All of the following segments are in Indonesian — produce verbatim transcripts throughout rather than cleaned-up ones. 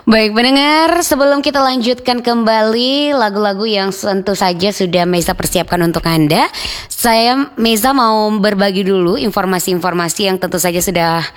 Baik pendengar, sebelum kita lanjutkan kembali lagu-lagu yang tentu saja sudah Meza persiapkan untuk Anda, saya Meza mau berbagi dulu informasi-informasi yang tentu saja sudah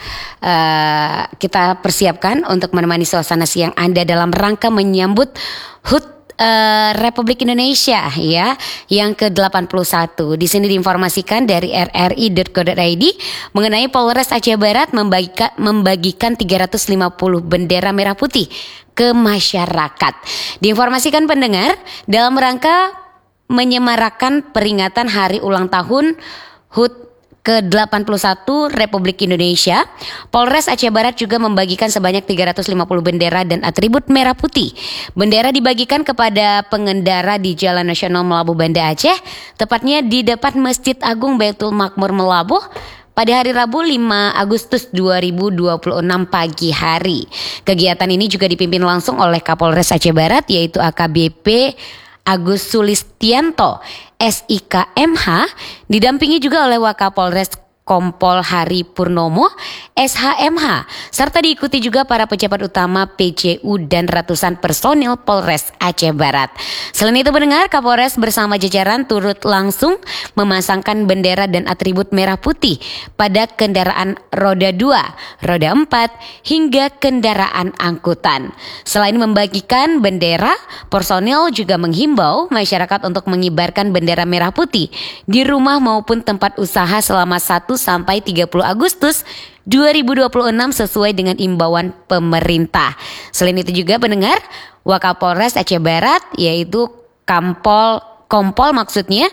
uh, kita persiapkan untuk menemani suasana siang Anda dalam rangka menyambut H U T Uh, Republik Indonesia ya yang ke delapan puluh satu. Di sini diinformasikan dari r r i titik co titik i d mengenai Polres Aceh Barat membagikan, membagikan tiga ratus lima puluh bendera merah putih ke masyarakat. Diinformasikan pendengar dalam rangka menyemarakan peringatan hari ulang tahun H U T ke delapan puluh satu Republik Indonesia, Polres Aceh Barat juga membagikan sebanyak tiga ratus lima puluh bendera dan atribut merah putih. Bendera dibagikan kepada pengendara di Jalan Nasional Melabuh Banda Aceh, tepatnya di depan Masjid Agung Baitul Makmur Melabuh pada hari Rabu lima Agustus dua ribu dua puluh enam pagi hari. Kegiatan ini juga dipimpin langsung oleh Kapolres Aceh Barat yaitu A K B P Agus Sulistianto S I K M H, didampingi juga oleh Wakapolres Kompol Hari Purnomo S H M H, serta diikuti juga para pejabat utama P C U dan ratusan personil Polres Aceh Barat. Selain itu pendengar, Kapolres bersama jajaran turut langsung memasangkan bendera dan atribut merah putih pada kendaraan roda dua, roda empat, hingga kendaraan angkutan. Selain membagikan bendera, personil juga menghimbau masyarakat untuk mengibarkan bendera merah putih di rumah maupun tempat usaha selama satu sampai tiga puluh Agustus dua ribu dua puluh enam sesuai dengan imbauan pemerintah. Selain itu juga pendengar, Wakapolres Aceh Barat yaitu Kampol Kompol maksudnya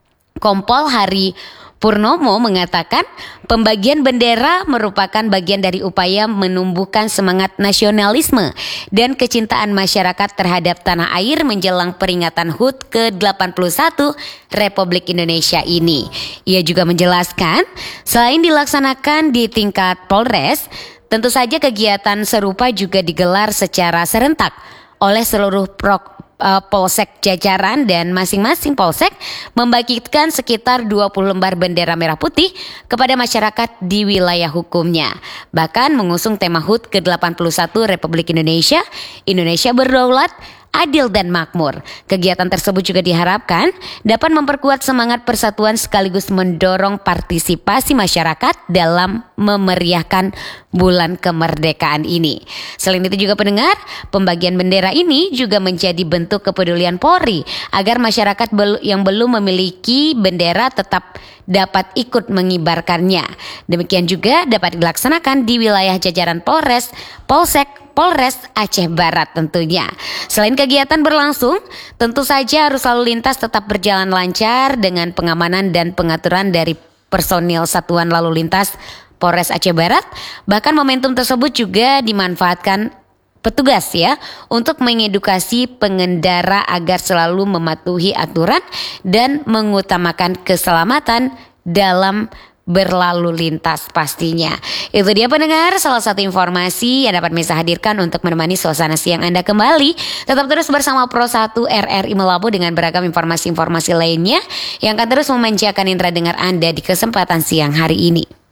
Kompol Hari Purnomo mengatakan pembagian bendera merupakan bagian dari upaya menumbuhkan semangat nasionalisme dan kecintaan masyarakat terhadap tanah air menjelang peringatan H U T ke delapan puluh satu Republik Indonesia ini. Ia juga menjelaskan selain dilaksanakan di tingkat Polres, tentu saja kegiatan serupa juga digelar secara serentak oleh seluruh prok Uh, polsek jajaran dan masing-masing polsek membagikan sekitar dua puluh lembar bendera merah putih kepada masyarakat di wilayah hukumnya. Bahkan mengusung tema H U T ke delapan puluh satu Republik Indonesia, Indonesia berdaulat, adil dan makmur. Kegiatan tersebut juga diharapkan dapat memperkuat semangat persatuan sekaligus mendorong partisipasi masyarakat dalam memeriahkan bulan kemerdekaan ini. Selain itu juga pendengar, pembagian bendera ini juga menjadi bentuk kepedulian Polri agar masyarakat yang belum memiliki bendera tetap dapat ikut mengibarkannya. Demikian juga dapat dilaksanakan di wilayah jajaran Polres, Polsek, Polres Aceh Barat tentunya. Selain kegiatan berlangsung, tentu saja arus lalu lintas tetap berjalan lancar dengan pengamanan dan pengaturan dari personil Satuan Lalu Lintas Polres Aceh Barat. Bahkan momentum tersebut juga dimanfaatkan petugas ya untuk mengedukasi pengendara agar selalu mematuhi aturan dan mengutamakan keselamatan dalam berlalu lintas pastinya. Itu dia pendengar, salah satu informasi yang dapat Meza hadirkan untuk menemani suasana siang Anda kembali. Tetap terus bersama Pro satu R R I Melabuh dengan beragam informasi-informasi lainnya yang akan terus memanjakan indera dengar Anda di kesempatan siang hari ini.